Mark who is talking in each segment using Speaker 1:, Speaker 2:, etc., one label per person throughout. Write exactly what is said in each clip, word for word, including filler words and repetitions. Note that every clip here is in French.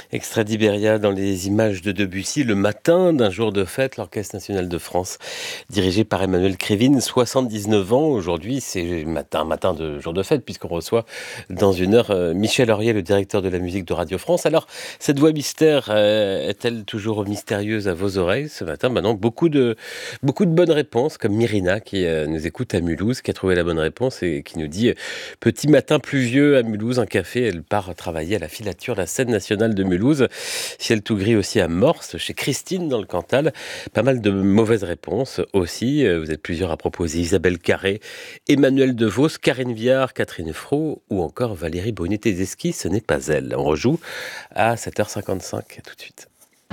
Speaker 1: Extrait d'Iberia dans les images de Debussy, le matin d'un jour de fête, l'Orchestre national de France, dirigé par Emmanuel Krivine, soixante-dix-neuf ans. Aujourd'hui, c'est matin, matin de jour de fête, puisqu'on reçoit dans une heure euh, Michel Aurier, le directeur de la musique de Radio France. Alors, cette voix mystère euh, est-elle toujours mystérieuse à vos oreilles ce matin? Ben non, beaucoup de, beaucoup de bonnes réponses, comme Myrina, qui euh, nous écoute à Mulhouse, qui a trouvé la bonne réponse et qui nous dit « Petit matin pluvieux à Mulhouse, un café ». Elle part travailler à la filature de la scène nationale de Mulhouse. Ciel tout gris aussi à Morse, chez Christine dans le Cantal. Pas mal de mauvaises réponses aussi. Vous êtes plusieurs à proposer. Isabelle Carré, Emmanuel Devos, Karine Viard, Catherine Fro ou encore Valérie Brunet-Tedeschi. Ce n'est pas elle. On rejoue à sept heures cinquante-cinq. Tout de suite.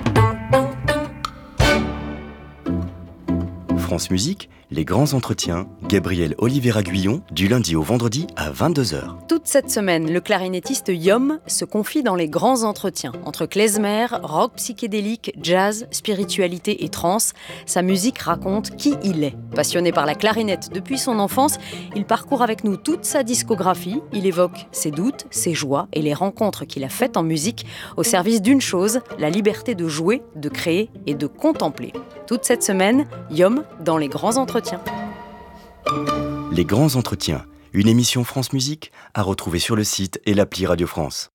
Speaker 2: France Musique, les grands entretiens, Gabriel Oliveira-Guillon, du lundi au vendredi à vingt-deux heures.
Speaker 3: Toute cette semaine, le clarinettiste Yom se confie dans les grands entretiens. Entre klezmer, rock psychédélique, jazz, spiritualité et trance, sa musique raconte qui il est. Passionné par la clarinette depuis son enfance, il parcourt avec nous toute sa discographie. Il évoque ses doutes, ses joies et les rencontres qu'il a faites en musique au service d'une chose, la liberté de jouer, de créer et de contempler. Toute cette semaine, Yom dans les grands entretiens.
Speaker 2: Les grands entretiens, une émission France Musique à retrouver sur le site et l'appli Radio France.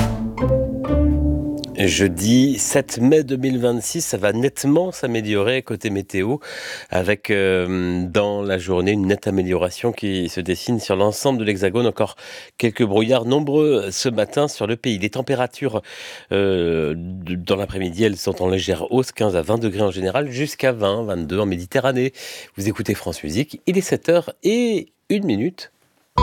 Speaker 1: Jeudi sept mai deux mille vingt-six, ça va nettement s'améliorer côté météo, avec euh, dans la journée une nette amélioration qui se dessine sur l'ensemble de l'Hexagone. Encore quelques brouillards nombreux ce matin sur le pays. Les températures euh, dans l'après-midi, elles sont en légère hausse, quinze à vingt degrés en général, jusqu'à vingt, vingt-deux en Méditerranée. Vous écoutez France Musique, il est sept heures et une minute.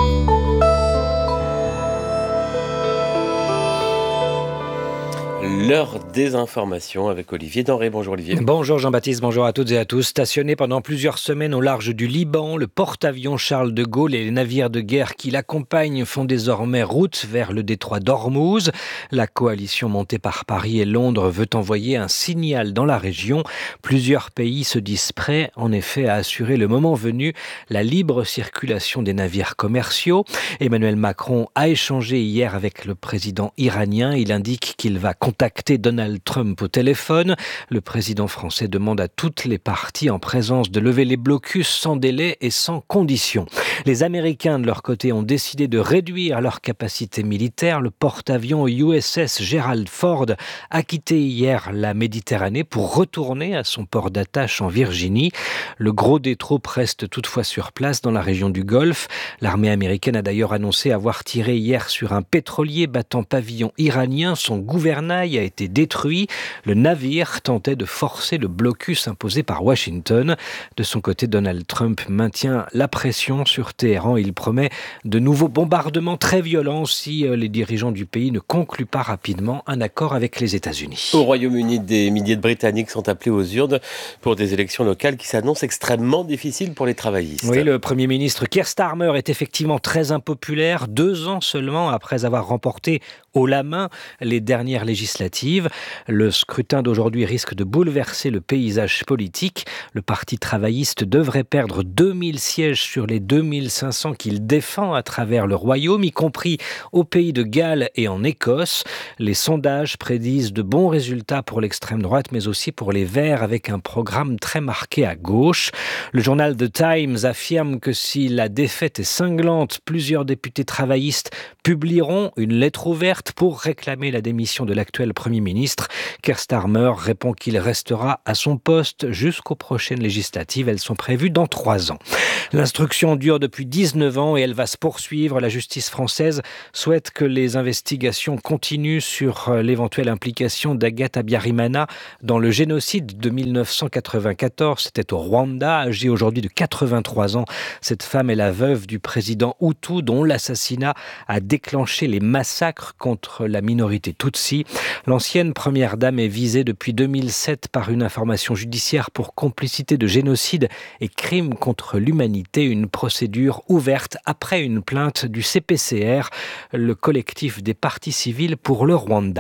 Speaker 1: L'heure des informations avec Olivier Denré. Bonjour Olivier.
Speaker 4: Bonjour Jean-Baptiste, bonjour à toutes et à tous. Stationné pendant plusieurs semaines au large du Liban, le porte-avions Charles de Gaulle et les navires de guerre qui l'accompagnent font désormais route vers le détroit d'Ormuz. La coalition montée par Paris et Londres veut envoyer un signal dans la région. Plusieurs pays se disent prêts, en effet, à assurer le moment venu la libre circulation des navires commerciaux. Emmanuel Macron a échangé hier avec le président iranien. Il indique qu'il va contacter Donald Trump au téléphone. Le président français demande à toutes les parties en présence de lever les blocus sans délai et sans condition. Les Américains, de leur côté, ont décidé de réduire leur capacité militaire. Le porte-avions U S S Gerald Ford a quitté hier la Méditerranée pour retourner à son port d'attache en Virginie. Le gros des troupes reste toutefois sur place dans la région du Golfe. L'armée américaine a d'ailleurs annoncé avoir tiré hier sur un pétrolier battant pavillon iranien. Son gouvernail a été détruit. Le navire tentait de forcer le blocus imposé par Washington. De son côté, Donald Trump maintient la pression sur Téhéran. Il promet de nouveaux bombardements très violents si les dirigeants du pays ne concluent pas rapidement un accord avec les États-Unis.
Speaker 1: Au Royaume-Uni, des milliers de Britanniques sont appelés aux urnes pour des élections locales qui s'annoncent extrêmement difficiles pour les travaillistes.
Speaker 4: Oui, le Premier ministre Keir Starmer est effectivement très impopulaire, deux ans seulement après avoir remporté haut la main les dernières législatives. Le scrutin d'aujourd'hui risque de bouleverser le paysage politique. Le Parti travailliste devrait perdre deux mille sièges sur les deux mille cinq cents qu'il défend à travers le royaume, y compris au pays de Galles et en Écosse. Les sondages prédisent de bons résultats pour l'extrême droite, mais aussi pour les Verts, avec un programme très marqué à gauche. Le journal The Times affirme que si la défaite est cinglante, plusieurs députés travaillistes publieront une lettre ouverte pour réclamer la démission de l'actuel Premier ministre. Keir Starmer répond qu'il restera à son poste jusqu'aux prochaines législatives. Elles sont prévues dans trois ans. L'instruction dure depuis dix-neuf ans et elle va se poursuivre. La justice française souhaite que les investigations continuent sur l'éventuelle implication d'Agatha Habyarimana dans le génocide de mille neuf cent quatre-vingt-quatorze. C'était au Rwanda, âgée aujourd'hui de quatre-vingt-trois ans. Cette femme est la veuve du président Hutu dont l'assassinat a déclenché les massacres contre la minorité Tutsi. L'ancienne première dame est visée depuis deux mille sept par une information judiciaire pour complicité de génocide et crimes contre l'humanité. Une procédure ouverte après une plainte du C P C R, le collectif des partis civils pour le Rwanda.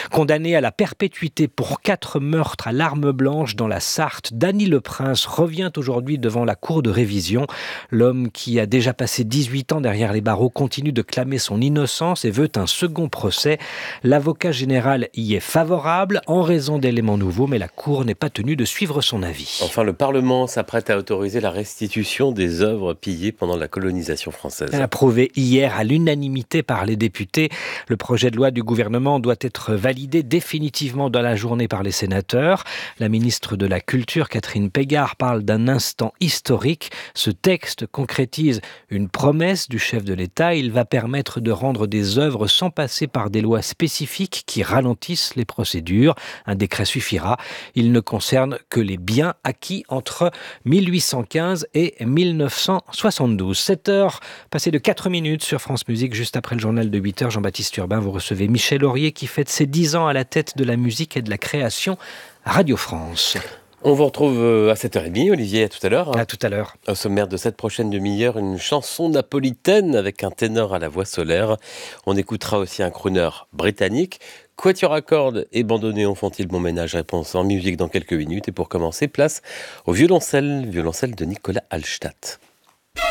Speaker 4: Condamné à la perpétuité pour quatre meurtres à l'arme blanche dans la Sarthe, Dany Leprince revient aujourd'hui devant la cour de révision. L'homme qui a déjà passé dix-huit ans derrière les barreaux continue de clamer son innocence et veut un second procès. L'avocat général y est favorable en raison d'éléments nouveaux, mais la cour n'est pas tenue de suivre son avis.
Speaker 1: Enfin, le Parlement s'apprête à autoriser la restitution des œuvres pillées pendant la colonisation française.
Speaker 4: Approuvé hier à l'unanimité par les députés, le projet de loi du gouvernement doit être validé définitivement dans la journée par les sénateurs. La ministre de la Culture, Catherine Pégard, parle d'un instant historique. Ce texte concrétise une promesse du chef de l'État. Il va permettre de rendre des œuvres sans passer par des lois spécifiques qui ralentissent les procédures. Un décret suffira. Il ne concerne que les biens acquis entre mille huit cent quinze et mille neuf cent soixante-douze. sept heures, passées de quatre minutes sur France Musique, juste après le journal de huit heures. Jean-Baptiste Urbain, vous recevez Michel Aurier qui fête ses dix ans à la tête de la musique et de la création à Radio France.
Speaker 1: On vous retrouve à sept heures trente, Olivier, à tout à l'heure.
Speaker 4: À tout à l'heure.
Speaker 1: Au sommaire de cette prochaine demi-heure, une chanson napolitaine avec un ténor à la voix solaire. On écoutera aussi un crooner britannique. Quatuor à cordes et bandoneon font-ils bon ménage? Réponse en musique dans quelques minutes. Et pour commencer, place au violoncelle, violoncelle de Nicolas Hallstatt.